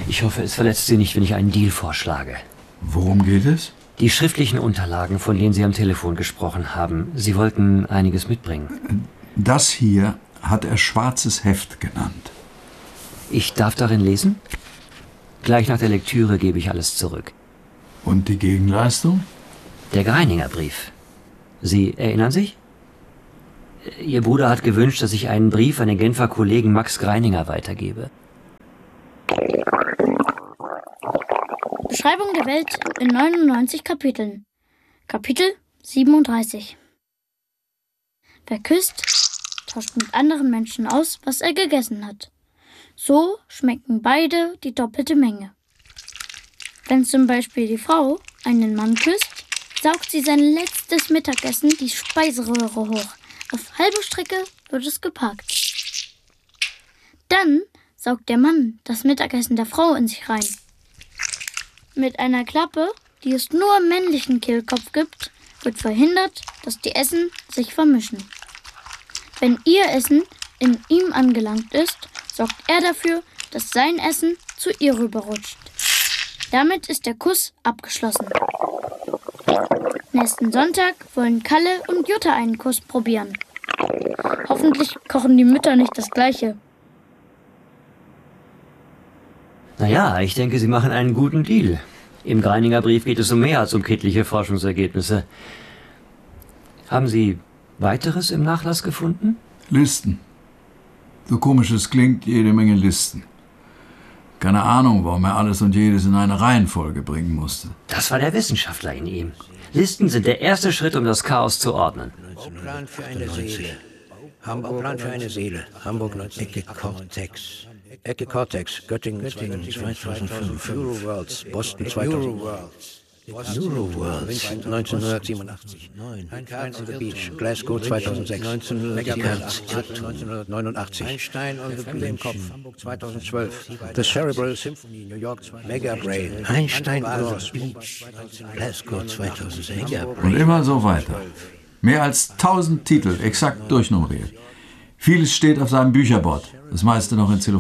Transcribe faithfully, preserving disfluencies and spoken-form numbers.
Ich hoffe, es verletzt Sie nicht, wenn ich einen Deal vorschlage. Worum geht es? Die schriftlichen Unterlagen, von denen Sie am Telefon gesprochen haben. Sie wollten einiges mitbringen. Das hier hat er schwarzes Heft genannt. Ich darf darin lesen? Gleich nach der Lektüre gebe ich alles zurück. Und die Gegenleistung? Der Greininger Brief. Sie erinnern sich? Ihr Bruder hat gewünscht, dass ich einen Brief an den Genfer Kollegen Max Greininger weitergebe. Beschreibung der Welt in neunundneunzig Kapiteln. Kapitel siebenunddreißig. Wer küsst, tauscht mit anderen Menschen aus, was er gegessen hat. So schmecken beide die doppelte Menge. Wenn zum Beispiel die Frau einen Mann küsst, saugt sie sein letztes Mittagessen die Speiseröhre hoch. Auf halbe Strecke wird es geparkt. Dann saugt der Mann das Mittagessen der Frau in sich rein. Mit einer Klappe, die es nur im männlichen Kehlkopf gibt, wird verhindert, dass die Essen sich vermischen. Wenn ihr Essen in ihm angelangt ist, sorgt er dafür, dass sein Essen zu ihr rüberrutscht. Damit ist der Kuss abgeschlossen. Nächsten Sonntag wollen Kalle und Jutta einen Kuss probieren. Hoffentlich kochen die Mütter nicht das Gleiche. Naja, ich denke, Sie machen einen guten Deal. Im Greininger Brief geht es um mehr als um kindliche Forschungsergebnisse. Haben Sie weiteres im Nachlass gefunden? Listen. So komisch es klingt, jede Menge Listen. Keine Ahnung, warum er alles und jedes in eine Reihenfolge bringen musste. Das war der Wissenschaftler in ihm. Listen sind der erste Schritt, um das Chaos zu ordnen. Bauplan für eine Seele. Bauplan für eine Seele. Hamburg Ecke Cortex. Ecke Cortex, Göttingen, Göttingen zweitausendfünf. Euroworlds, Boston zweitausendfünf. Euroworlds, neunzehnhundertsiebenundachtzig. Heinz on the Beach, Glasgow zweitausendsechs. neunzehnhundertneunundachtzig. Einstein on the Beach, Hamburg zweitausendzwölf. The Cerebral Symphony, New York Mega Brain. Einstein on the Beach, Glasgow zweitausendsechs. Und immer so weiter. Mehr als tausend Titel, exakt durchnummeriert. Vieles steht auf seinem Bücherboard, das meiste noch in Zellophan.